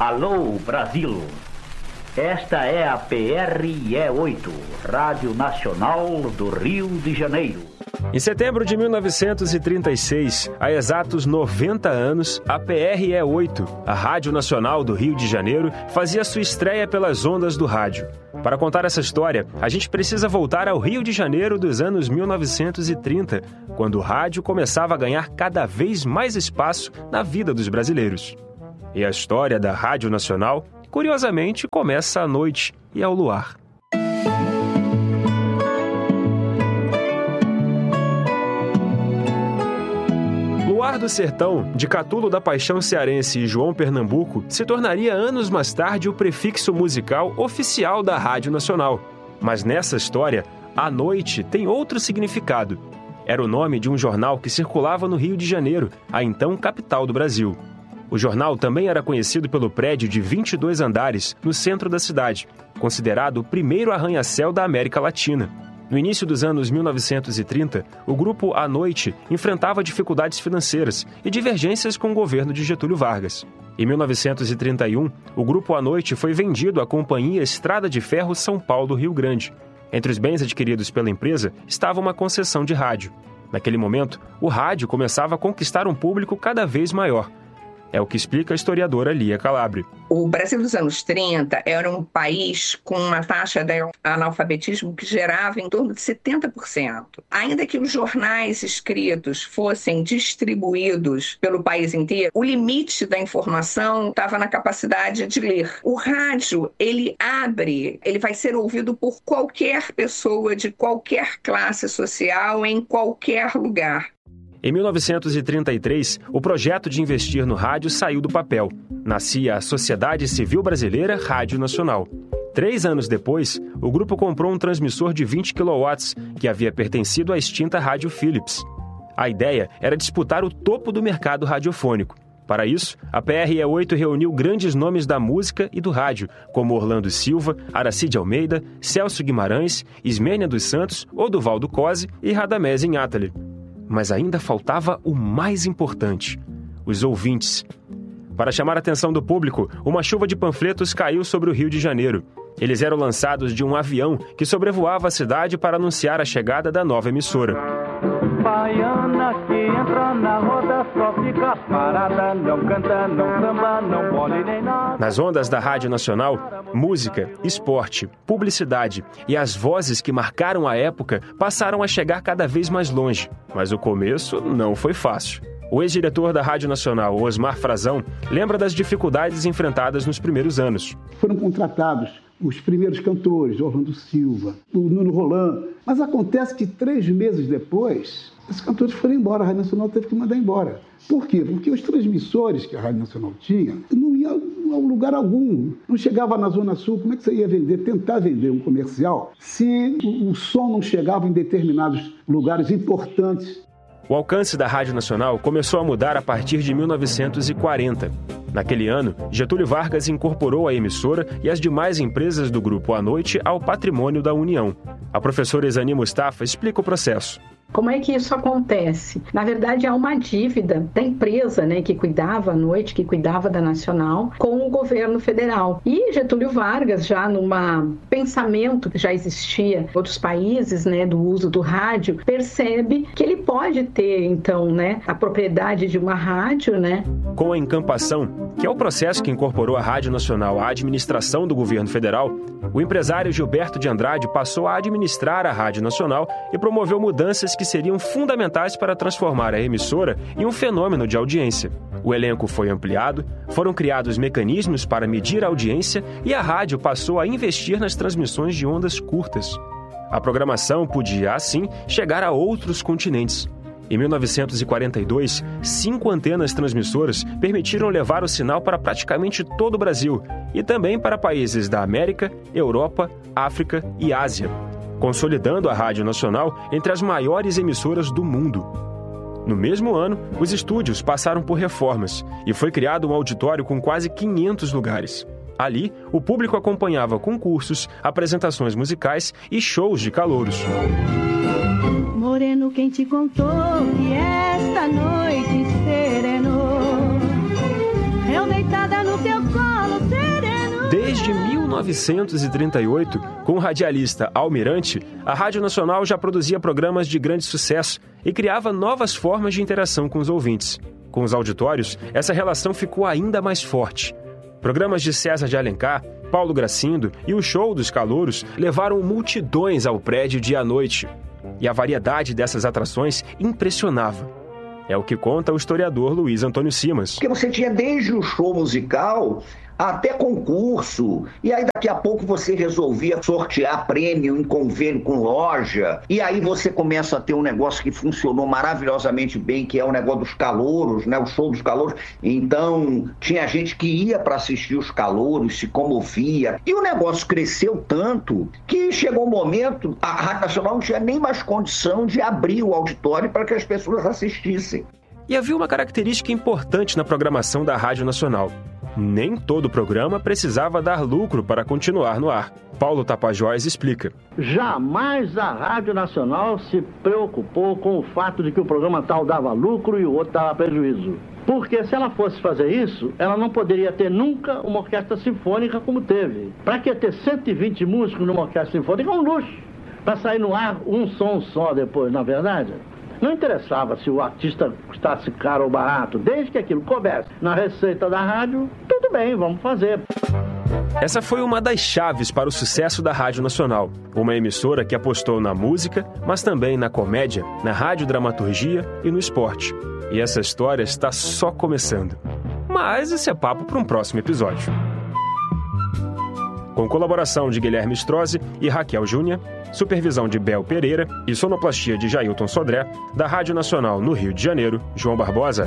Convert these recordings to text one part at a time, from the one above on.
Alô, Brasil! Esta é a PRE-8, Rádio Nacional do Rio de Janeiro. Em setembro de 1936, há exatos 90 anos, a PRE-8, a Rádio Nacional do Rio de Janeiro, fazia sua estreia pelas ondas do rádio. Para contar essa história, a gente precisa voltar ao Rio de Janeiro dos anos 1930, quando o rádio começava a ganhar cada vez mais espaço na vida dos brasileiros. E a história da Rádio Nacional, curiosamente, começa à noite e ao luar. Luar do Sertão, de Catulo da Paixão Cearense e João Pernambuco, se tornaria anos mais tarde o prefixo musical oficial da Rádio Nacional. Mas nessa história, a noite tem outro significado. Era o nome de um jornal que circulava no Rio de Janeiro, a então capital do Brasil. O jornal também era conhecido pelo prédio de 22 andares no centro da cidade, considerado o primeiro arranha-céu da América Latina. No início dos anos 1930, o grupo À Noite enfrentava dificuldades financeiras e divergências com o governo de Getúlio Vargas. Em 1931, o grupo À Noite foi vendido à Companhia Estrada de Ferro São Paulo-Rio Grande. Entre os bens adquiridos pela empresa estava uma concessão de rádio. Naquele momento, o rádio começava a conquistar um público cada vez maior. É o que explica a historiadora Lia Calabre. O Brasil dos anos 30 era um país com uma taxa de analfabetismo que gerava em torno de 70%. Ainda que os jornais escritos fossem distribuídos pelo país inteiro, o limite da informação estava na capacidade de ler. O rádio, ele vai ser ouvido por qualquer pessoa de qualquer classe social em qualquer lugar. Em 1933, o projeto de investir no rádio saiu do papel. Nascia a Sociedade Civil Brasileira Rádio Nacional. 3 anos depois, o grupo comprou um transmissor de 20 kW, que havia pertencido à extinta Rádio Philips. A ideia era disputar o topo do mercado radiofônico. Para isso, a PRE-8 reuniu grandes nomes da música e do rádio, como Orlando Silva, Aracide Almeida, Celso Guimarães, Ismênia dos Santos, Oduvaldo Cosi e Radamés Inátali. Mas ainda faltava o mais importante: os ouvintes. Para chamar a atenção do público, uma chuva de panfletos caiu sobre o Rio de Janeiro. Eles eram lançados de um avião que sobrevoava a cidade para anunciar a chegada da nova emissora. Baiana que entra na roda só fica parada, não canta, não samba, não pode nem nada. Nas ondas da Rádio Nacional, música, esporte, publicidade e as vozes que marcaram a época passaram a chegar cada vez mais longe. Mas o começo não foi fácil. O ex-diretor da Rádio Nacional, Osmar Frazão, lembra das dificuldades enfrentadas nos primeiros anos. Foram contratados os primeiros cantores, Orlando Silva, o Nuno Roland. Mas acontece que 3 meses depois, esses cantores foram embora, a Rádio Nacional teve que mandar embora. Por quê? Porque os transmissores que a Rádio Nacional tinha não iam a lugar algum. Não chegava na Zona Sul, como é que você ia tentar vender um comercial, se o som não chegava em determinados lugares importantes? O alcance da Rádio Nacional começou a mudar a partir de 1940. Naquele ano, Getúlio Vargas incorporou a emissora e as demais empresas do Grupo À Noite ao patrimônio da União. A professora Exani Mustafa explica o processo. Como é que isso acontece? Na verdade, há uma dívida da empresa, que cuidava à noite, que cuidava da Nacional, com o governo federal. E Getúlio Vargas, já num pensamento que já existia em outros países, do uso do rádio, percebe que ele pode ter, então, a propriedade de uma rádio, Com a encampação, que é o processo que incorporou a Rádio Nacional à administração do governo federal, o empresário Gilberto de Andrade passou a administrar a Rádio Nacional e promoveu mudanças que seriam fundamentais para transformar a emissora em um fenômeno de audiência. O elenco foi ampliado, foram criados mecanismos para medir a audiência e a rádio passou a investir nas transmissões de ondas curtas. A programação podia, assim, chegar a outros continentes. Em 1942, 5 antenas transmissoras permitiram levar o sinal para praticamente todo o Brasil e também para países da América, Europa, África e Ásia, consolidando a Rádio Nacional entre as maiores emissoras do mundo. No mesmo ano, os estúdios passaram por reformas e foi criado um auditório com quase 500 lugares. Ali, o público acompanhava concursos, apresentações musicais e shows de calouros. Moreno, quem te contou que esta noite serenou? Eu deitada no teu colo, Desde 1938, com o radialista Almirante, a Rádio Nacional já produzia programas de grande sucesso e criava novas formas de interação com os ouvintes. Com os auditórios, essa relação ficou ainda mais forte. Programas de César de Alencar, Paulo Gracindo e o Show dos Calouros levaram multidões ao prédio dia à noite. E a variedade dessas atrações impressionava. É o que conta o historiador Luiz Antônio Simas. Porque você tinha desde o show musical até concurso, e aí daqui a pouco você resolvia sortear prêmio em convênio com loja, e aí você começa a ter um negócio que funcionou maravilhosamente bem, que é o negócio dos calouros, né? O show dos calouros. Então, tinha gente que ia para assistir os calouros, se comovia, e o negócio cresceu tanto que chegou um momento, a Rádio Nacional não tinha nem mais condição de abrir o auditório para que as pessoas assistissem. E havia uma característica importante na programação da Rádio Nacional. Nem todo programa precisava dar lucro para continuar no ar. Paulo Tapajós explica. Jamais a Rádio Nacional se preocupou com o fato de que o programa tal dava lucro e o outro dava prejuízo. Porque se ela fosse fazer isso, ela não poderia ter nunca uma orquestra sinfônica como teve. Para que ter 120 músicos numa orquestra sinfônica é um luxo. Para sair no ar um som só depois, na verdade. Não interessava se o artista custasse caro ou barato, desde que aquilo coubesse na receita da rádio, tudo bem, vamos fazer. Essa foi uma das chaves para o sucesso da Rádio Nacional, uma emissora que apostou na música, mas também na comédia, na radiodramaturgia e no esporte. E essa história está só começando. Mas esse é papo para um próximo episódio. Com colaboração de Guilherme Strozzi e Raquel Júnior, supervisão de Bel Pereira e sonoplastia de Jailton Sodré, da Rádio Nacional no Rio de Janeiro, João Barbosa.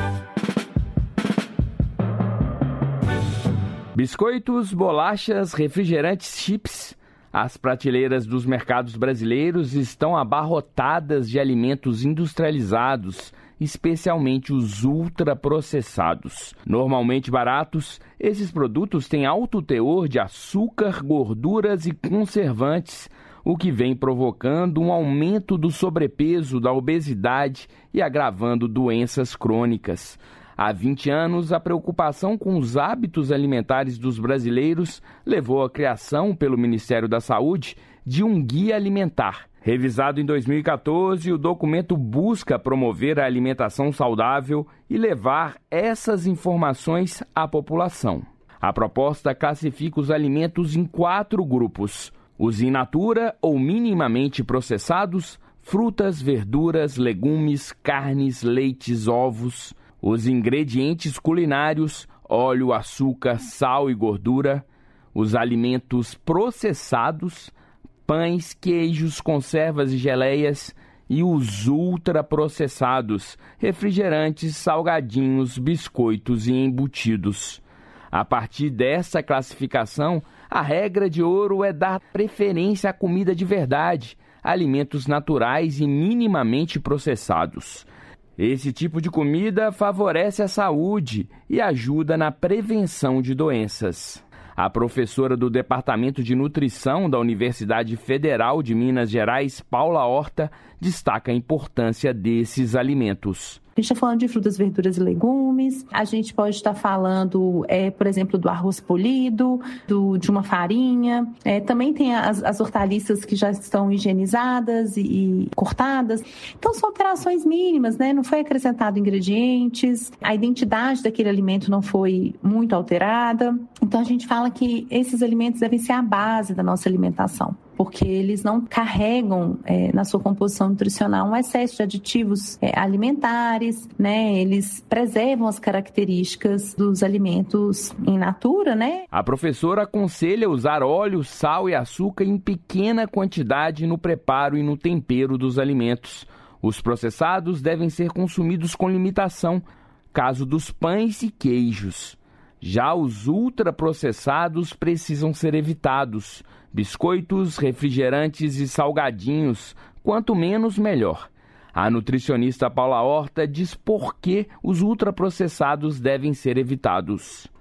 Biscoitos, bolachas, refrigerantes, chips. As prateleiras dos mercados brasileiros estão abarrotadas de alimentos industrializados, especialmente os ultraprocessados. Normalmente baratos, esses produtos têm alto teor de açúcar, gorduras e conservantes, o que vem provocando um aumento do sobrepeso, da obesidade e agravando doenças crônicas. Há 20 anos, a preocupação com os hábitos alimentares dos brasileiros levou à criação pelo Ministério da Saúde de um guia alimentar. Revisado em 2014, o documento busca promover a alimentação saudável e levar essas informações à população. A proposta classifica os alimentos em 4 grupos: os in natura ou minimamente processados, frutas, verduras, legumes, carnes, leites, ovos; os ingredientes culinários, óleo, açúcar, sal e gordura; os alimentos processados, pães, queijos, conservas e geleias; e os ultraprocessados, refrigerantes, salgadinhos, biscoitos e embutidos. A partir dessa classificação, a regra de ouro é dar preferência à comida de verdade, alimentos naturais e minimamente processados. Esse tipo de comida favorece a saúde e ajuda na prevenção de doenças. A professora do Departamento de Nutrição da Universidade Federal de Minas Gerais, Paula Horta, destaca a importância desses alimentos. A gente está falando de frutas, verduras e legumes. A gente pode estar falando, por exemplo, do arroz polido, de uma farinha. Também tem as hortaliças que já estão higienizadas e cortadas. Então, são alterações mínimas, né? Não foi acrescentado ingredientes, a identidade daquele alimento não foi muito alterada. Então, a gente fala que esses alimentos devem ser a base da nossa alimentação, porque eles não carregam na sua composição nutricional um excesso de aditivos alimentares, né? Eles preservam as características dos alimentos in natura, né? A professora aconselha usar óleo, sal e açúcar em pequena quantidade no preparo e no tempero dos alimentos. Os processados devem ser consumidos com limitação, caso dos pães e queijos. Já os ultraprocessados precisam ser evitados. Biscoitos, refrigerantes e salgadinhos, quanto menos, melhor. A nutricionista Paula Horta diz por que os ultraprocessados devem ser evitados.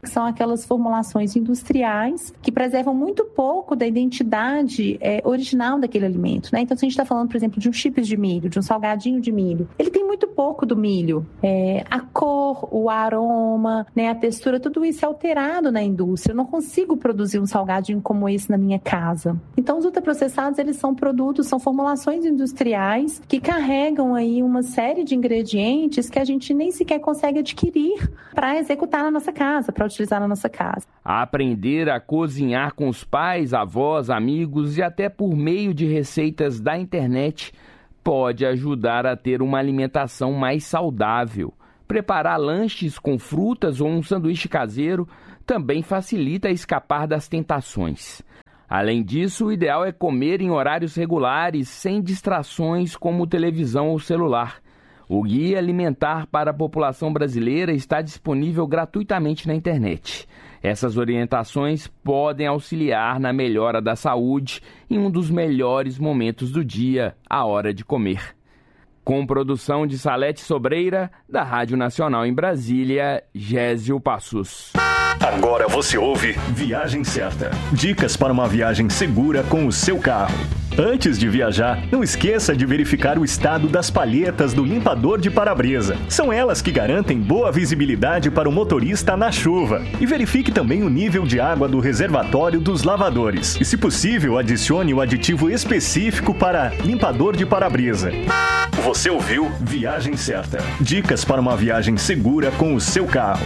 São aquelas formulações industriais que preservam muito pouco da identidade original daquele alimento, né? Então, se a gente está falando, por exemplo, de um chips de milho, de um salgadinho de milho, ele tem muito pouco do milho. A cor, o aroma, né, a textura, tudo isso é alterado na indústria. Eu não consigo produzir um salgadinho como esse na minha casa. Então, os ultraprocessados, eles são produtos, são formulações industriais que carregam aí uma série de ingredientes que a gente nem sequer consegue adquirir para executar na nossa casa, para utilizar na nossa casa. Aprender a cozinhar com os pais, avós, amigos e até por meio de receitas da internet pode ajudar a ter uma alimentação mais saudável. Preparar lanches com frutas ou um sanduíche caseiro também facilita escapar das tentações. Além disso, o ideal é comer em horários regulares, sem distrações como televisão ou celular. O Guia Alimentar para a População Brasileira está disponível gratuitamente na internet. Essas orientações podem auxiliar na melhora da saúde em um dos melhores momentos do dia, a hora de comer. Com produção de Salete Sobreira, da Rádio Nacional em Brasília, Gésio Passus. Agora você ouve Viagem Certa. Dicas para uma viagem segura com o seu carro. Antes de viajar, não esqueça de verificar o estado das palhetas do limpador de para-brisa. São elas que garantem boa visibilidade para o motorista na chuva. E verifique também o nível de água do reservatório dos lavadores. E, se possível, adicione o aditivo específico para limpador de para-brisa. Você ouviu Viagem Certa. Dicas para uma viagem segura com o seu carro.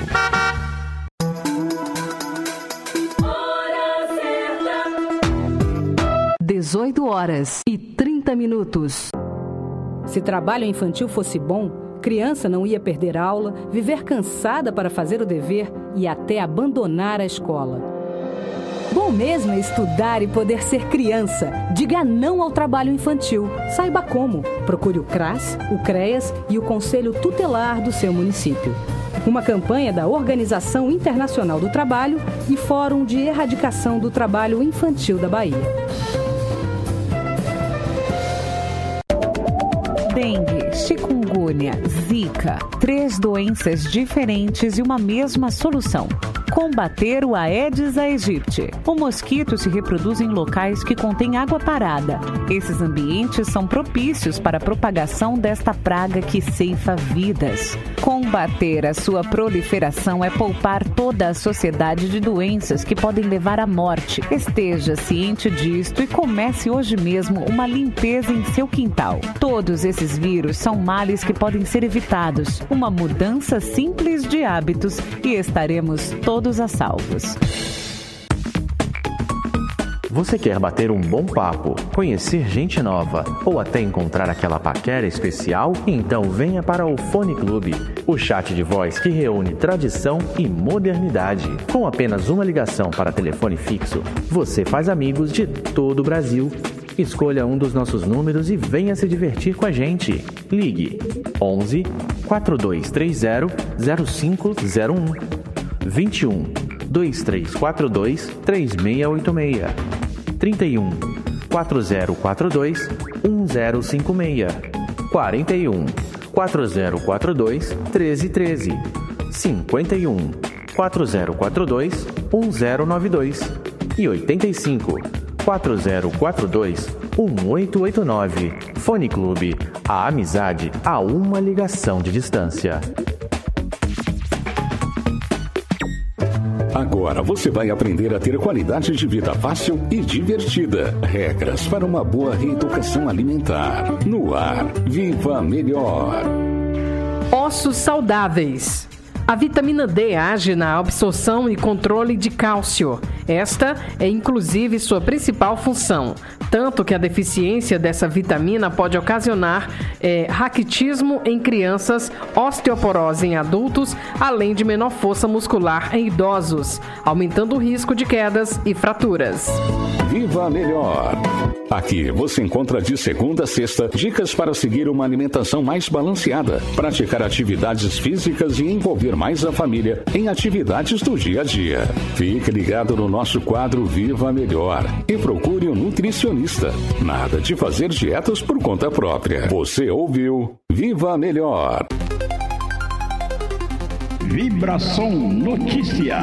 18h30. Se trabalho infantil fosse bom, criança não ia perder aula, viver cansada para fazer o dever e até abandonar a escola. Bom mesmo é estudar e poder ser criança. Diga não ao trabalho infantil. Saiba como. Procure o CRAS, o CREAS e o Conselho Tutelar do seu município. Uma campanha da Organização Internacional do Trabalho e Fórum de Erradicação do Trabalho Infantil da Bahia. Dengue, chikungunya, zika, 3 doenças diferentes e uma mesma solução. Combater o Aedes aegypti. O mosquito se reproduz em locais que contêm água parada. Esses ambientes são propícios para a propagação desta praga que ceifa vidas. Combater a sua proliferação é poupar toda a sociedade de doenças que podem levar à morte. Esteja ciente disto e comece hoje mesmo uma limpeza em seu quintal. Todos esses vírus são males que podem ser evitados. Uma mudança simples de hábitos e estaremos todos a salvos. Você quer bater um bom papo, conhecer gente nova ou até encontrar aquela paquera especial? Então venha para o Fone Clube, o chat de voz que reúne tradição e modernidade. Com apenas uma ligação para telefone fixo, você faz amigos de todo o Brasil. Escolha um dos nossos números e venha se divertir com a gente. Ligue 11 4230 0501 21 2342 3686 31 4042 1056 41 4042 1313 51 4042 1092 e 85 4042 1889. Fone Clube, a amizade a uma ligação de distância. Agora você vai aprender a ter qualidade de vida fácil e divertida. Regras para uma boa reeducação alimentar. No ar, Viva Melhor. Ossos saudáveis. A vitamina D age na absorção e controle de cálcio. Esta é inclusive sua principal função, tanto que a deficiência dessa vitamina pode ocasionar raquitismo em crianças, osteoporose em adultos, além de menor força muscular em idosos, aumentando o risco de quedas e fraturas. Viva Melhor! Aqui você encontra de segunda a sexta dicas para seguir uma alimentação mais balanceada, praticar atividades físicas e envolver mais a família em atividades do dia a dia. Fique ligado no nosso quadro Viva Melhor e procure um nutricionista. Nada de fazer dietas por conta própria. Você ouviu Viva Melhor. Vibração Notícia.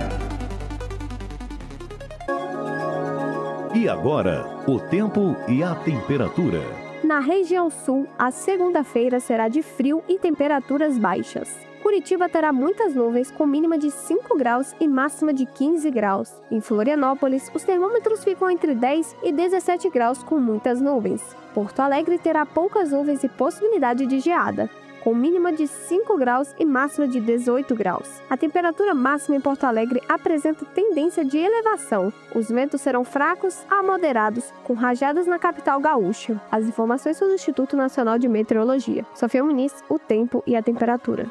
E agora, o tempo e a temperatura. Na região sul, a segunda-feira será de frio e temperaturas baixas. Curitiba terá muitas nuvens com mínima de 5 graus e máxima de 15 graus. Em Florianópolis, os termômetros ficam entre 10 e 17 graus com muitas nuvens. Porto Alegre terá poucas nuvens e possibilidade de geada, com mínima de 5 graus e máxima de 18 graus. A temperatura máxima em Porto Alegre apresenta tendência de elevação. Os ventos serão fracos a moderados, com rajadas na capital gaúcha. As informações são do Instituto Nacional de Meteorologia. Sofia Muniz, o tempo e a temperatura.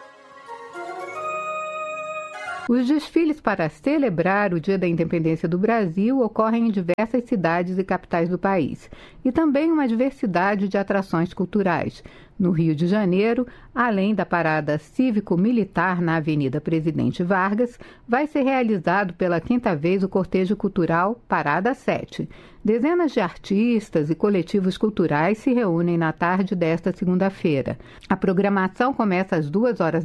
Os desfiles para celebrar o Dia da Independência do Brasil ocorrem em diversas cidades e capitais do país, e também uma diversidade de atrações culturais. No Rio de Janeiro, além da parada cívico-militar na Avenida Presidente Vargas, vai ser realizado pela 5ª vez o cortejo cultural Parada 7. Dezenas de artistas e coletivos culturais se reúnem na tarde desta segunda-feira. A programação começa às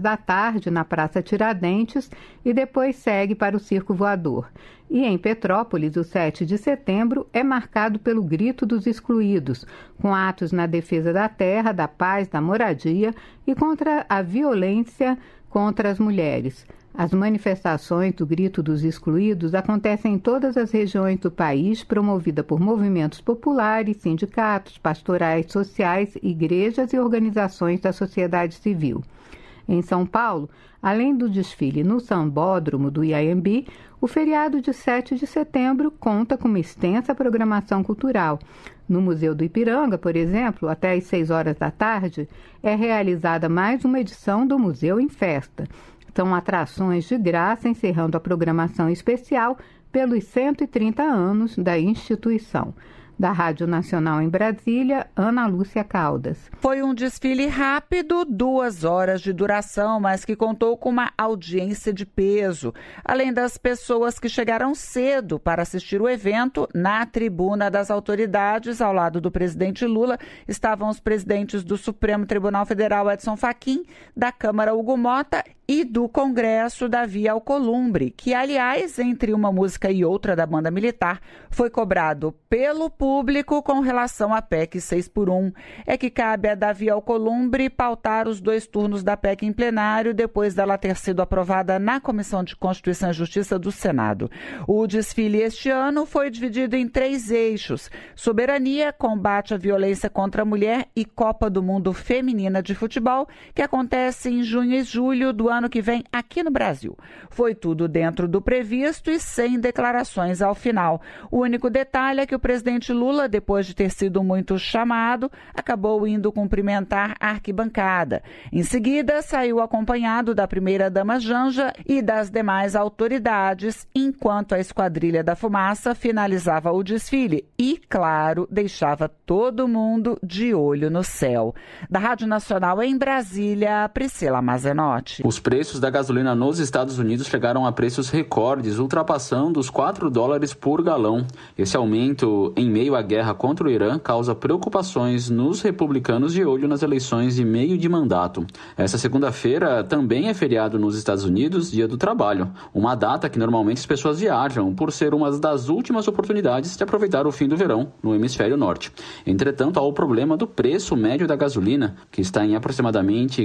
14h na Praça Tiradentes e depois segue para o Circo Voador. E em Petrópolis, o 7 de setembro é marcado pelo Grito dos Excluídos, com atos na defesa da terra, da paz, da moradia e contra a violência contra as mulheres. As manifestações do Grito dos Excluídos acontecem em todas as regiões do país, promovida por movimentos populares, sindicatos, pastorais sociais, igrejas e organizações da sociedade civil. Em São Paulo, além do desfile no Sambódromo do Iaiambi, o feriado de 7 de setembro conta com uma extensa programação cultural. No Museu do Ipiranga, por exemplo, até às 18h, é realizada mais uma edição do Museu em Festa. São atrações de graça encerrando a programação especial pelos 130 anos da instituição. Da Rádio Nacional em Brasília, Ana Lúcia Caldas. Foi um desfile rápido, 2 horas de duração, mas que contou com uma audiência de peso. Além das pessoas que chegaram cedo para assistir o evento, na tribuna das autoridades, ao lado do presidente Lula, estavam os presidentes do Supremo Tribunal Federal, Edson Fachin, da Câmara, Hugo Mota, e do Congresso, Davi Alcolumbre, que, aliás, entre uma música e outra da banda militar, foi cobrado pelo público com relação à PEC 6x1. É que cabe a Davi Alcolumbre pautar os 2 turnos da PEC em plenário, depois dela ter sido aprovada na Comissão de Constituição e Justiça do Senado. O desfile este ano foi dividido em 3 eixos: soberania, combate à violência contra a mulher e Copa do Mundo Feminina de Futebol, que acontece em junho e julho do ano que vem aqui no Brasil. Foi tudo dentro do previsto e sem declarações ao final. O único detalhe é que o presidente Lula, depois de ter sido muito chamado, acabou indo cumprimentar a arquibancada. Em seguida, saiu acompanhado da primeira-dama Janja e das demais autoridades, enquanto a Esquadrilha da Fumaça finalizava o desfile e, claro, deixava todo mundo de olho no céu. Da Rádio Nacional em Brasília, Priscila Mazenotti. Os preços da gasolina nos Estados Unidos chegaram a preços recordes, ultrapassando os $4 por galão. Esse aumento, em meio à guerra contra o Irã, causa preocupações nos republicanos de olho nas eleições de meio de mandato. Essa segunda-feira também é feriado nos Estados Unidos, Dia do Trabalho, uma data que normalmente as pessoas viajam por ser uma das últimas oportunidades de aproveitar o fim do verão no hemisfério norte. Entretanto, há o problema do preço médio da gasolina, que está em aproximadamente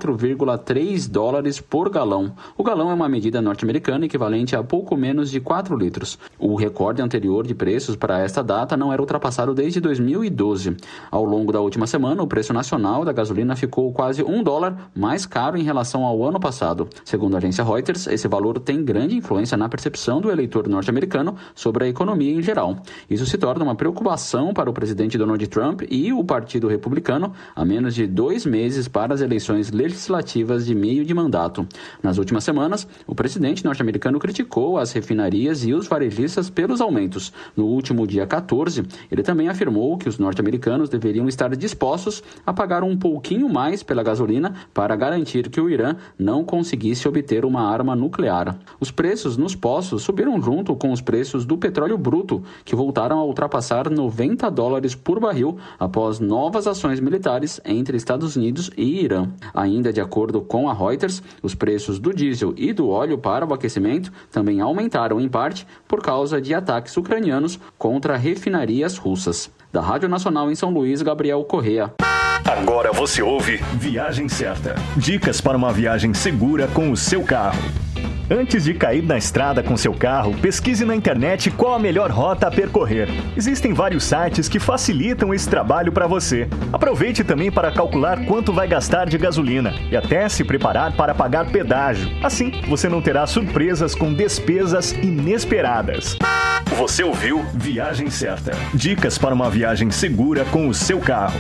$4,3 por galão. O galão é uma medida norte-americana equivalente a pouco menos de 4 litros. O recorde anterior de preços para esta data não era ultrapassado desde 2012. Ao longo da última semana, o preço nacional da gasolina ficou quase $1 mais caro em relação ao ano passado. Segundo a agência Reuters, esse valor tem grande influência na percepção do eleitor norte-americano sobre a economia em geral. Isso se torna uma preocupação para o presidente Donald Trump e o Partido Republicano a menos de 2 meses para as eleições legislativas de meio de mandato. Nas últimas semanas, o presidente norte-americano criticou as refinarias e os varejistas pelos aumentos. No último dia 14, ele também afirmou que os norte-americanos deveriam estar dispostos a pagar um pouquinho mais pela gasolina para garantir que o Irã não conseguisse obter uma arma nuclear. Os preços nos postos subiram junto com os preços do petróleo bruto, que voltaram a ultrapassar $90 por barril após novas ações militares entre Estados Unidos e Irã. Ainda de acordo com a Reuters, Os preços do diesel e do óleo para o aquecimento também aumentaram em parte por causa de ataques ucranianos contra refinarias russas. Da Rádio Nacional em São Luís, Gabriel Correa. Agora você ouve Viagem Certa. Dicas para uma viagem segura com o seu carro. Antes de cair na estrada com seu carro, pesquise na internet qual a melhor rota a percorrer. Existem vários sites que facilitam esse trabalho para você. Aproveite também para calcular quanto vai gastar de gasolina e até se preparar para pagar pedágio. Assim, você não terá surpresas com despesas inesperadas. Você ouviu Viagem Certa. Dicas para uma viagem segura com o seu carro.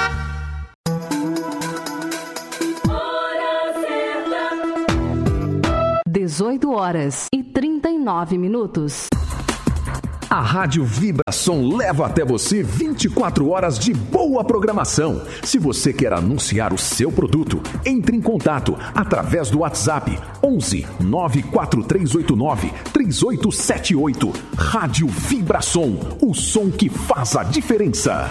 18h39. A Rádio Vibração leva até você 24 horas de boa programação. Se você quer anunciar o seu produto, entre em contato através do WhatsApp 11 94389 3878. Rádio Vibração, o som que faz a diferença.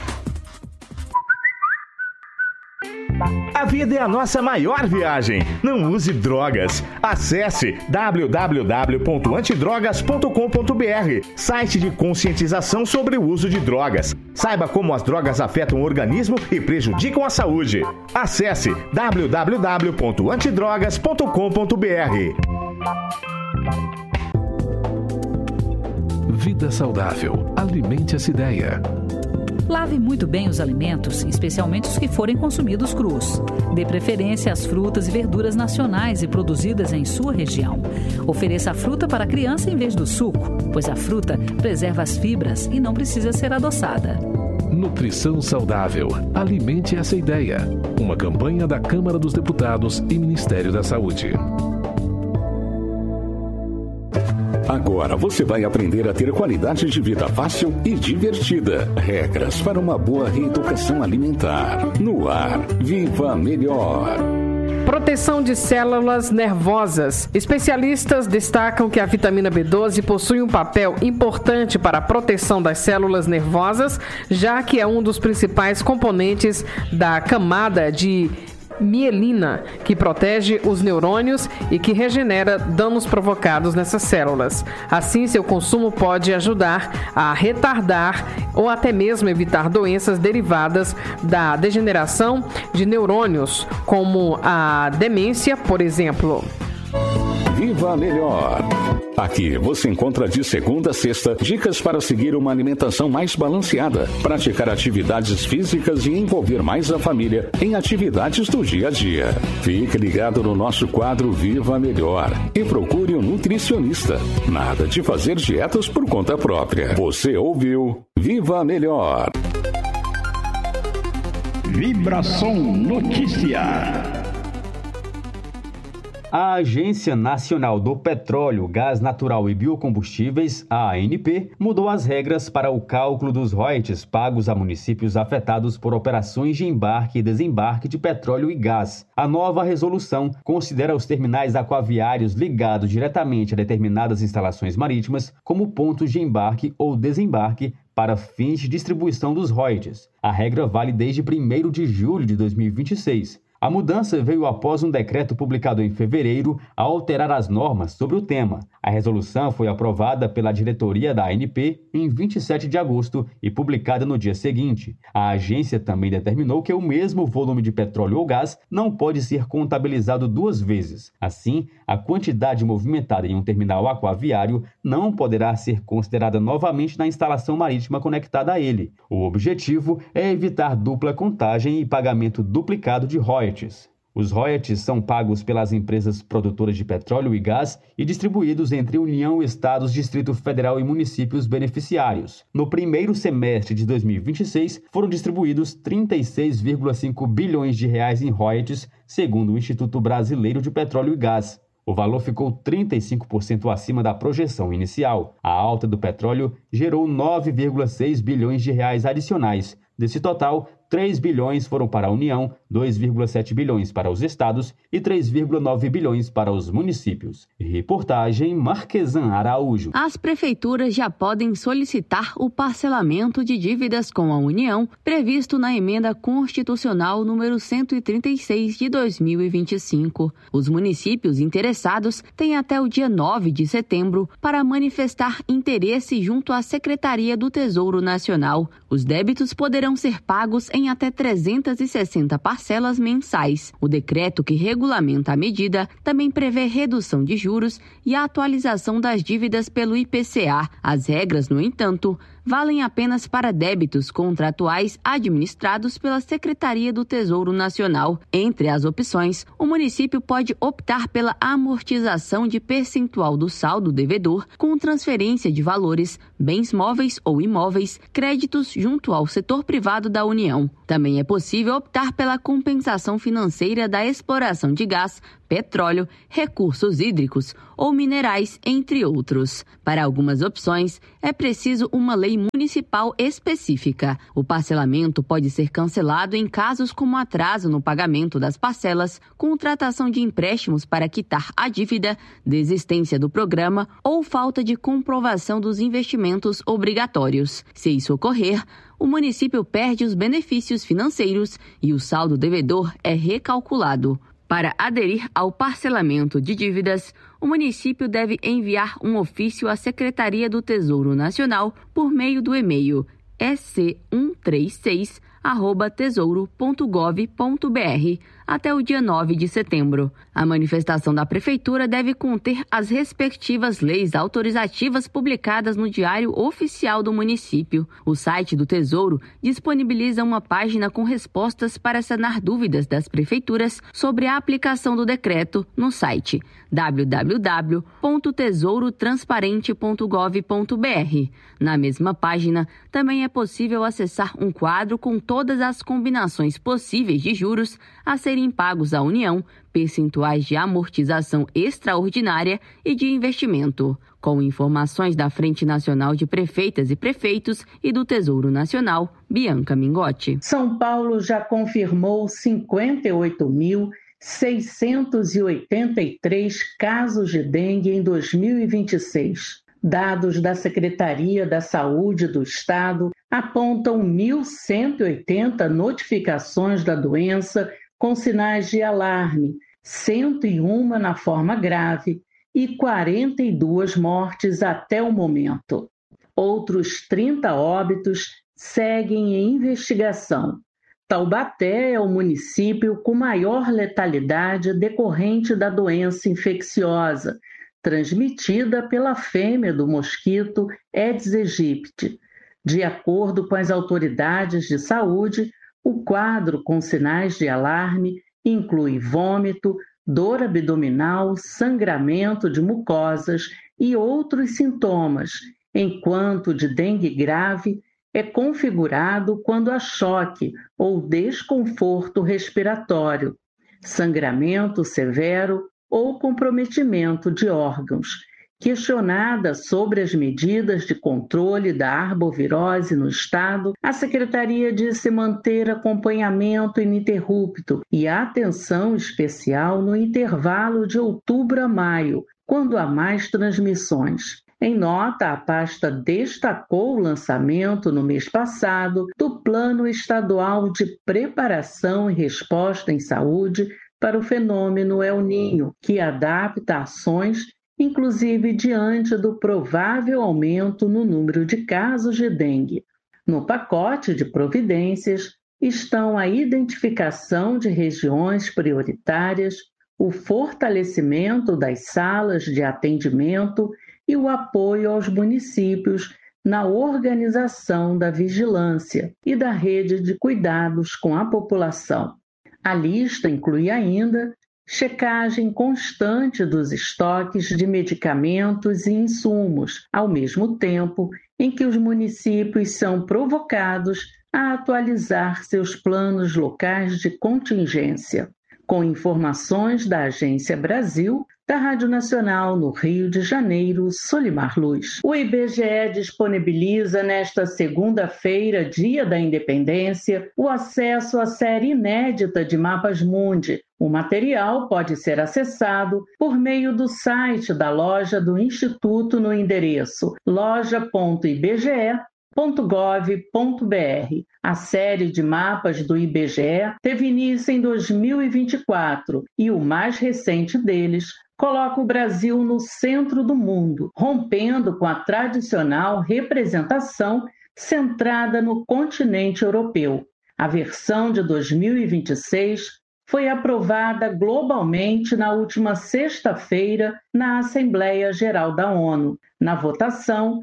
A vida é a nossa maior viagem. Não use drogas. Acesse www.antidrogas.com.br, site de conscientização sobre o uso de drogas. Saiba como as drogas afetam o organismo e prejudicam a saúde. Acesse www.antidrogas.com.br. Vida saudável. Alimente essa ideia. Lave muito bem os alimentos, especialmente os que forem consumidos crus. Dê preferência às frutas e verduras nacionais e produzidas em sua região. Ofereça a fruta para a criança em vez do suco, pois a fruta preserva as fibras e não precisa ser adoçada. Nutrição saudável. Alimente essa ideia. Uma campanha da Câmara dos Deputados e Ministério da Saúde. Agora você vai aprender a ter qualidade de vida fácil e divertida. Regras para uma boa reeducação alimentar. No ar, Viva Melhor. Proteção de células nervosas. Especialistas destacam que a vitamina B12 possui um papel importante para a proteção das células nervosas, já que é um dos principais componentes da camada de mielina, que protege os neurônios e que regenera danos provocados nessas células. Assim, seu consumo pode ajudar a retardar ou até mesmo evitar doenças derivadas da degeneração de neurônios, como a demência, por exemplo. Viva Melhor. Aqui você encontra de segunda a sexta dicas para seguir uma alimentação mais balanceada, praticar atividades físicas e envolver mais a família em atividades do dia a dia. Fique ligado no nosso quadro Viva Melhor e procure um nutricionista. Nada de fazer dietas por conta própria. Você ouviu Viva Melhor. Vibração Notícia. A Agência Nacional do Petróleo, Gás Natural e Biocombustíveis, a ANP, mudou as regras para o cálculo dos royalties pagos a municípios afetados por operações de embarque e desembarque de petróleo e gás. A nova resolução considera os terminais aquaviários ligados diretamente a determinadas instalações marítimas como pontos de embarque ou desembarque para fins de distribuição dos royalties. A regra vale desde 1º de julho de 2026. A mudança veio após um decreto publicado em fevereiro a alterar as normas sobre o tema. A resolução foi aprovada pela diretoria da ANP em 27 de agosto e publicada no dia seguinte. A agência também determinou que o mesmo volume de petróleo ou gás não pode ser contabilizado 2 vezes. Assim, a quantidade movimentada em um terminal aquaviário não poderá ser considerada novamente na instalação marítima conectada a ele. O objetivo é evitar dupla contagem e pagamento duplicado de royalties. Os royalties são pagos pelas empresas produtoras de petróleo e gás e distribuídos entre União, Estados, Distrito Federal e municípios beneficiários. No primeiro semestre de 2026, foram distribuídos 36,5 bilhões de reais em royalties, segundo o Instituto Brasileiro de Petróleo e Gás. O valor ficou 35% acima da projeção inicial. A alta do petróleo gerou 9,6 bilhões de reais adicionais. Desse total, 3 bilhões foram para a União, 2,7 bilhões para os estados e 3,9 bilhões para os municípios. Reportagem Marquesan Araújo. As prefeituras já podem solicitar o parcelamento de dívidas com a União, previsto na emenda constitucional número 136 de 2025. Os municípios interessados têm até o dia 9 de setembro para manifestar interesse junto à Secretaria do Tesouro Nacional. Os débitos poderão ser pagos em até 360 parcelas mensais. O decreto que regulamenta a medida também prevê redução de juros e a atualização das dívidas pelo IPCA. As regras, no entanto, valem apenas para débitos contratuais administrados pela Secretaria do Tesouro Nacional. Entre as opções, o município pode optar pela amortização de percentual do saldo devedor com transferência de valores, bens móveis ou imóveis, créditos junto ao setor privado da União. Também é possível optar pela compensação financeira da exploração de gás, petróleo, recursos hídricos ou minerais, entre outros. Para algumas opções, é preciso uma lei municipal específica. O parcelamento pode ser cancelado em casos como atraso no pagamento das parcelas, contratação de empréstimos para quitar a dívida, desistência do programa ou falta de comprovação dos investimentos obrigatórios. Se isso ocorrer, o município perde os benefícios financeiros e o saldo devedor é recalculado. Para aderir ao parcelamento de dívidas, o município deve enviar um ofício à Secretaria do Tesouro Nacional por meio do e-mail ec136@tesouro.gov.br até o dia 9 de setembro. A manifestação da Prefeitura deve conter as respectivas leis autorizativas publicadas no Diário Oficial do município. O site do Tesouro disponibiliza uma página com respostas para sanar dúvidas das prefeituras sobre a aplicação do decreto no site www.tesourotransparente.gov.br. Na mesma página, também é possível acessar um quadro com todas as combinações possíveis de juros a serem pagos à União, percentuais de amortização extraordinária e de investimento. Com informações da Frente Nacional de Prefeitas e Prefeitos e do Tesouro Nacional, Bianca Mingotti. São Paulo já confirmou 58.683 casos de dengue em 2026. Dados da Secretaria da Saúde do Estado apontam 1.180 notificações da doença com sinais de alarme, 101 na forma grave e 42 mortes até o momento. Outros 30 óbitos seguem em investigação. Taubaté é o município com maior letalidade decorrente da doença infecciosa, transmitida pela fêmea do mosquito Aedes aegypti. De acordo com as autoridades de saúde, o quadro com sinais de alarme inclui vômito, dor abdominal, sangramento de mucosas e outros sintomas, enquanto de dengue grave é configurado quando há choque ou desconforto respiratório, sangramento severo ou comprometimento de órgãos. Questionada sobre as medidas de controle da arbovirose no estado, a Secretaria disse manter acompanhamento ininterrupto e atenção especial no intervalo de outubro a maio, quando há mais transmissões. Em nota, a pasta destacou o lançamento no mês passado do Plano Estadual de Preparação e Resposta em Saúde para o fenômeno El Niño, que adapta ações inclusive diante do provável aumento no número de casos de dengue. No pacote de providências estão a identificação de regiões prioritárias, o fortalecimento das salas de atendimento e o apoio aos municípios na organização da vigilância e da rede de cuidados com a população. A lista inclui ainda checagem constante dos estoques de medicamentos e insumos, ao mesmo tempo em que os municípios são provocados a atualizar seus planos locais de contingência. Com informações da Agência Brasil, Da Rádio Nacional, no Rio de Janeiro, Solimar Luz. O IBGE disponibiliza nesta segunda-feira, Dia da Independência, o acesso à série inédita de Mapas Mundi. O material pode ser acessado por meio do site da loja do Instituto no endereço loja.ibge.gov.br. A série de mapas do IBGE teve início em 2024 e o mais recente deles coloca o Brasil no centro do mundo, rompendo com a tradicional representação centrada no continente europeu. A versão de 2026 foi aprovada globalmente na última sexta-feira na Assembleia Geral da ONU. Na votação,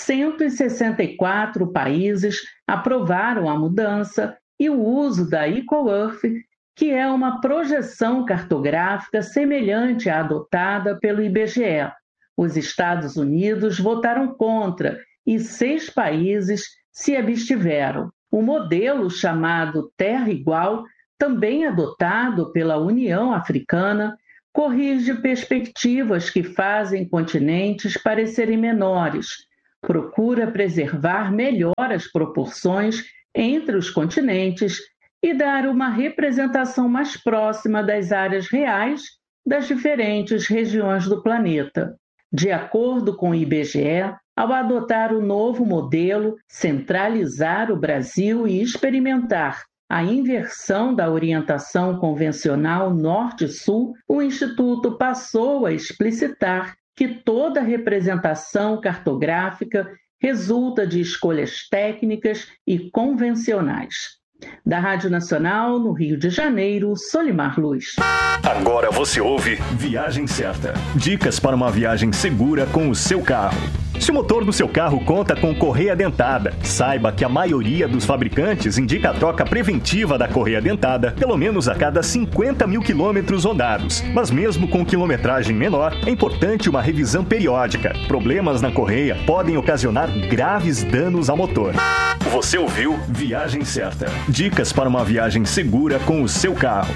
164 países aprovaram a mudança e o uso da Equal Earth, que é uma projeção cartográfica semelhante à adotada pelo IBGE. Os Estados Unidos votaram contra e 6 países se abstiveram. O modelo chamado Terra Igual, também adotado pela União Africana, corrige perspectivas que fazem continentes parecerem menores, procura preservar melhor as proporções entre os continentes e dar uma representação mais próxima das áreas reais das diferentes regiões do planeta. De acordo com o IBGE, ao adotar o novo modelo, centralizar o Brasil e experimentar a inversão da orientação convencional Norte-Sul, o Instituto passou a explicitar que toda representação cartográfica resulta de escolhas técnicas e convencionais. Da Rádio Nacional, no Rio de Janeiro, Solimar Luz. Agora você ouve Viagem Certa. Dicas para uma viagem segura com o seu carro. Se o motor do seu carro conta com correia dentada, saiba que a maioria dos fabricantes indica a troca preventiva da correia dentada pelo menos a cada 50 mil quilômetros rodados. Mas mesmo com quilometragem menor, é importante uma revisão periódica. Problemas na correia podem ocasionar graves danos ao motor. Você ouviu Viagem Certa. Dicas para uma viagem segura com o seu carro.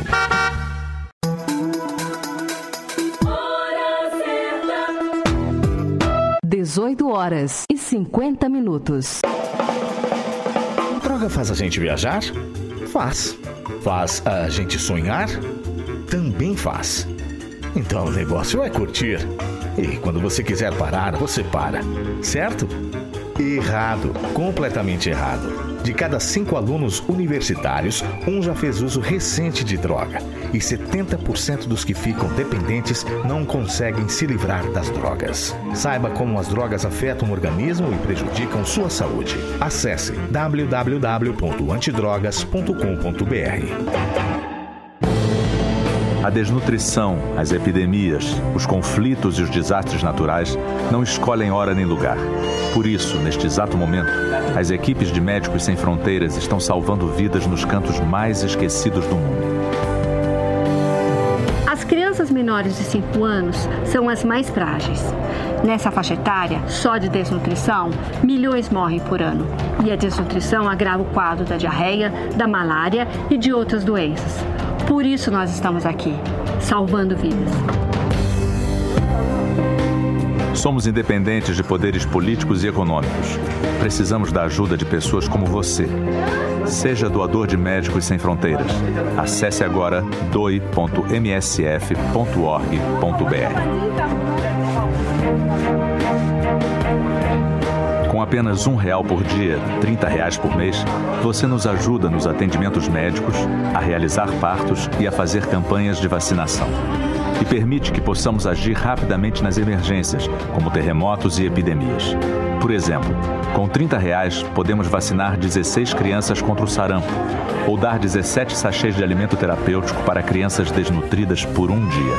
18h50. Droga faz a gente viajar? Faz. Faz a gente sonhar? Também faz. Então o negócio é curtir. E quando você quiser parar, você para. Certo? Errado. Completamente errado. De cada 5 alunos universitários, um já fez uso recente de droga. E 70% dos que ficam dependentes não conseguem se livrar das drogas. Saiba como as drogas afetam o organismo e prejudicam sua saúde. Acesse www.antidrogas.com.br. A desnutrição, as epidemias, os conflitos e os desastres naturais não escolhem hora nem lugar. Por isso, neste exato momento, as equipes de Médicos Sem Fronteiras estão salvando vidas nos cantos mais esquecidos do mundo. As crianças menores de 5 anos são as mais frágeis. Nessa faixa etária, só de desnutrição, milhões morrem por ano. E a desnutrição agrava o quadro da diarreia, da malária e de outras doenças. Por isso nós estamos aqui, salvando vidas. Somos independentes de poderes políticos e econômicos. Precisamos da ajuda de pessoas como você. Seja doador de Médicos Sem Fronteiras. Acesse agora doe.msf.org.br. Com apenas R$1 por dia, R$30 por mês, você nos ajuda nos atendimentos médicos, a realizar partos e a fazer campanhas de vacinação. E permite que possamos agir rapidamente nas emergências, como terremotos e epidemias. Por exemplo, com R$30 podemos vacinar 16 crianças contra o sarampo, ou dar 17 sachês de alimento terapêutico para crianças desnutridas por um dia.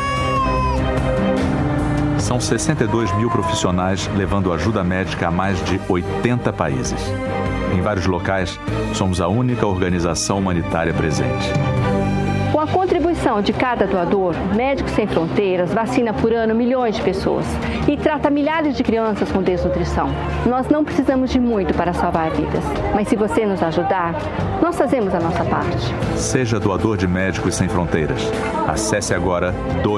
São 62 mil profissionais levando ajuda médica a mais de 80 países. Em vários locais, somos a única organização humanitária presente. O Com a contribuição de cada doador, Médicos Sem Fronteiras vacina por ano milhões de pessoas e trata milhares de crianças com desnutrição. Nós não precisamos de muito para salvar vidas, mas se você nos ajudar, nós fazemos a nossa parte. Seja doador de Médicos Sem Fronteiras. Acesse agora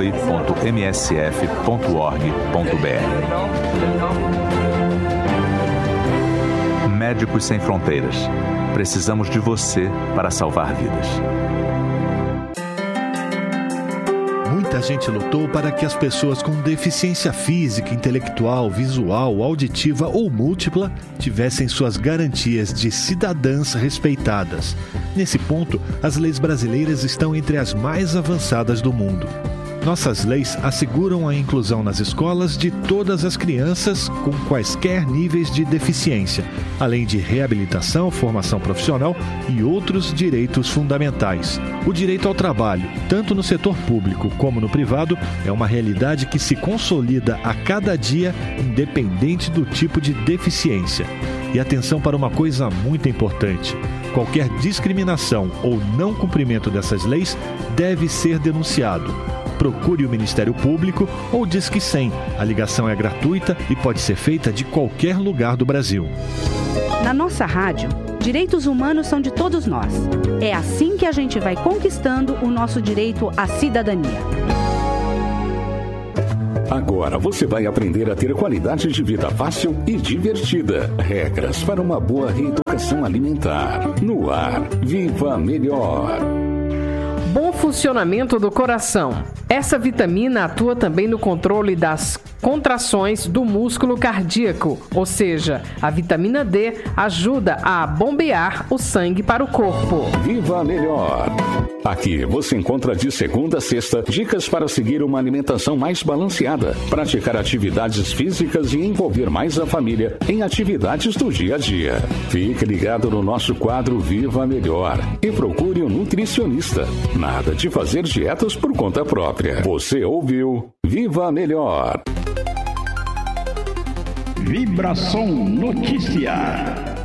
doe.msf.org.br. Médicos Sem Fronteiras. Precisamos de você para salvar vidas. Muita gente lutou para que as pessoas com deficiência física, intelectual, visual, auditiva ou múltipla tivessem suas garantias de cidadãs respeitadas. Nesse ponto, as leis brasileiras estão entre as mais avançadas do mundo. Nossas leis asseguram a inclusão nas escolas de todas as crianças com quaisquer níveis de deficiência, além de reabilitação, formação profissional e outros direitos fundamentais. O direito ao trabalho, tanto no setor público como no privado, é uma realidade que se consolida a cada dia, independente do tipo de deficiência. E atenção para uma coisa muito importante: qualquer discriminação ou não cumprimento dessas leis deve ser denunciado. Procure o Ministério Público ou Disque 100. A ligação é gratuita e pode ser feita de qualquer lugar do Brasil. Na nossa rádio, direitos humanos são de todos nós. É assim que a gente vai conquistando o nosso direito à cidadania. Agora você vai aprender a ter qualidade de vida fácil e divertida. Regras para uma boa reeducação alimentar. No ar, Viva Melhor. Bom funcionamento do coração. Essa vitamina atua também no controle das contrações do músculo cardíaco, ou seja, a vitamina D ajuda a bombear o sangue para o corpo. Viva Melhor. Aqui você encontra de segunda a sexta dicas para seguir uma alimentação mais balanceada, praticar atividades físicas e envolver mais a família em atividades do dia a dia. Fique ligado no nosso quadro Viva Melhor e procure um nutricionista. Nada de fazer dietas por conta própria. Você ouviu Viva Melhor. Vibração Notícia.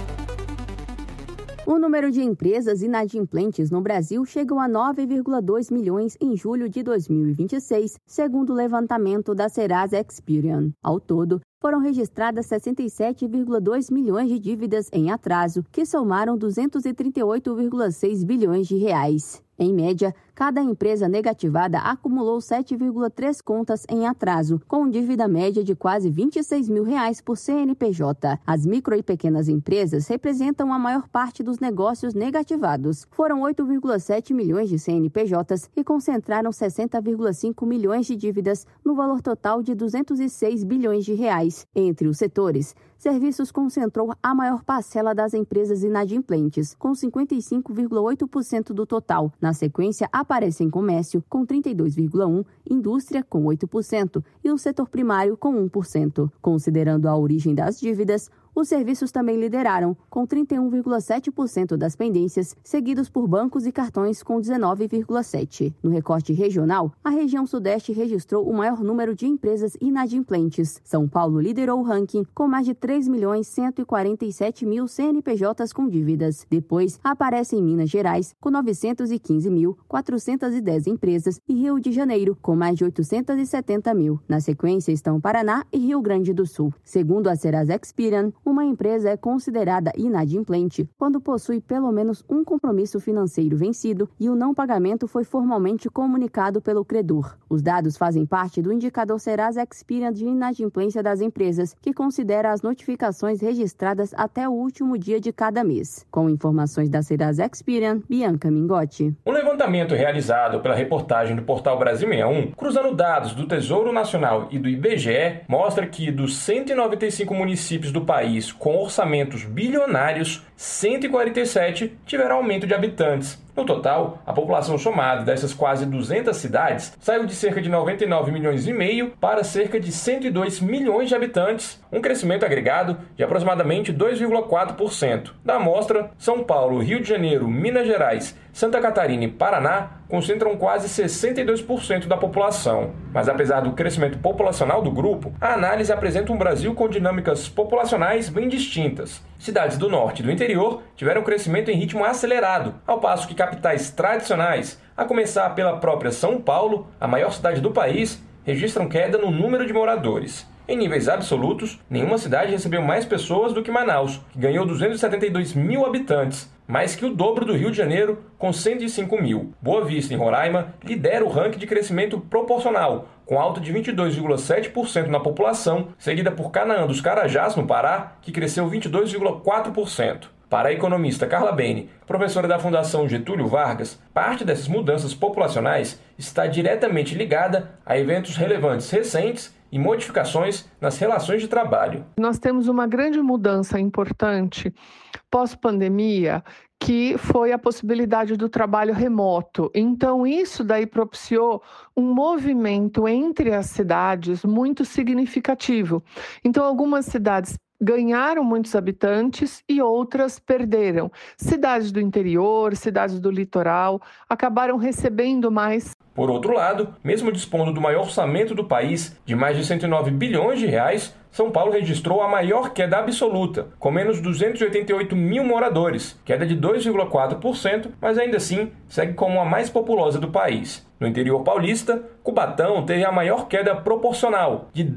O número de empresas inadimplentes no Brasil chegou a 9,2 milhões em julho de 2026, segundo o levantamento da Serasa Experian. Ao todo, foram registradas 67,2 milhões de dívidas em atraso, que somaram 238,6 bilhões de reais. Em média, cada empresa negativada acumulou 7,3 contas em atraso, com dívida média de quase R$26 mil por CNPJ. As micro e pequenas empresas representam a maior parte dos negócios negativados. Foram 8,7 milhões de CNPJs e concentraram 60,5 milhões de dívidas no valor total de R$206 bilhões de reais. Entre os setores, serviços concentrou a maior parcela das empresas inadimplentes, com 55,8% do total. Na sequência, aparecem comércio, com 32,1%, indústria, com 8%, e o setor primário, com 1%. Considerando a origem das dívidas, os serviços também lideraram, com 31,7% das pendências, seguidos por bancos e cartões, com 19,7%. No recorte regional, a região Sudeste registrou o maior número de empresas inadimplentes. São Paulo liderou o ranking, com mais de 3.147.000 CNPJs com dívidas. Depois, aparecem Minas Gerais, com 915.410 empresas, e Rio de Janeiro, com mais de 870.000. Na sequência estão Paraná e Rio Grande do Sul. Segundo a Serasa Experian, uma empresa é considerada inadimplente quando possui pelo menos um compromisso financeiro vencido e o não pagamento foi formalmente comunicado pelo credor. Os dados fazem parte do indicador Serasa Experian de inadimplência das empresas, que considera as notificações registradas até o último dia de cada mês. Com informações da Serasa Experian, Bianca Mingotti. Um levantamento realizado pela reportagem do Portal Brasil 61, cruzando dados do Tesouro Nacional e do IBGE, mostra que dos 195 municípios do país com orçamentos bilionários, 147 tiveram aumento de habitantes. No total, a população somada dessas quase 200 cidades saiu de cerca de 99 milhões e meio para cerca de 102 milhões de habitantes, um crescimento agregado de aproximadamente 2,4%. Da amostra, São Paulo, Rio de Janeiro, Minas Gerais, Santa Catarina e Paraná concentram quase 62% da população. Mas apesar do crescimento populacional do grupo, a análise apresenta um Brasil com dinâmicas populacionais bem distintas. Cidades do norte e do interior tiveram crescimento em ritmo acelerado, ao passo que capitais tradicionais, a começar pela própria São Paulo, a maior cidade do país, registram queda no número de moradores. Em níveis absolutos, nenhuma cidade recebeu mais pessoas do que Manaus, que ganhou 272 mil habitantes, mais que o dobro do Rio de Janeiro, com 105 mil. Boa Vista, em Roraima, lidera o ranking de crescimento proporcional, com alta de 22,7% na população, seguida por Canaã dos Carajás, no Pará, que cresceu 22,4%. Para a economista Carla Bene, professora da Fundação Getúlio Vargas, parte dessas mudanças populacionais está diretamente ligada a eventos relevantes recentes e modificações nas relações de trabalho. Nós temos uma grande mudança importante pós-pandemia, que foi a possibilidade do trabalho remoto. Então, isso daí propiciou um movimento entre as cidades muito significativo. Então, algumas cidades ganharam muitos habitantes e outras perderam. Cidades do interior, cidades do litoral, acabaram recebendo mais. Por outro lado, mesmo dispondo do maior orçamento do país, de mais de 109 bilhões de reais, São Paulo registrou a maior queda absoluta, com menos 288 mil moradores, queda de 2,4%, mas ainda assim segue como a mais populosa do país. No interior paulista, Cubatão teve a maior queda proporcional, de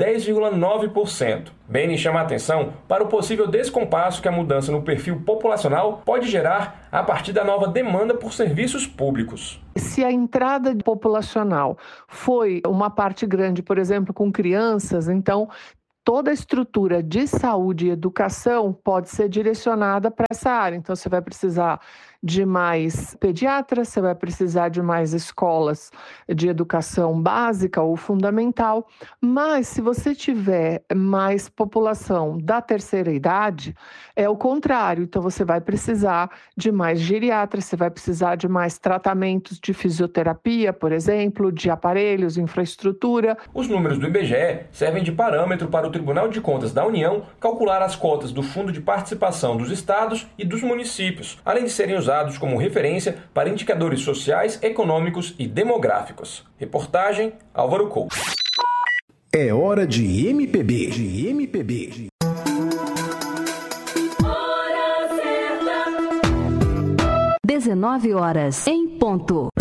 10,9%. Bene chama a atenção para o possível descompasso que a mudança no perfil populacional pode gerar a partir da nova demanda por serviços públicos. Se a entrada populacional foi uma parte grande, por exemplo, com crianças, então toda a estrutura de saúde e educação pode ser direcionada para essa área. Então, você vai precisar de mais pediatras, você vai precisar de mais escolas de educação básica ou fundamental, mas se você tiver mais população da terceira idade, é o contrário. Então, você vai precisar de mais geriatras, você vai precisar de mais tratamentos de fisioterapia, por exemplo, de aparelhos, infraestrutura. Os números do IBGE servem de parâmetro para o Tribunal de Contas da União calcular as cotas do Fundo de Participação dos Estados e dos municípios, além de serem usados como referência para indicadores sociais, econômicos e demográficos. Reportagem Álvaro Couto. É hora de MPB. 19 horas em ponto.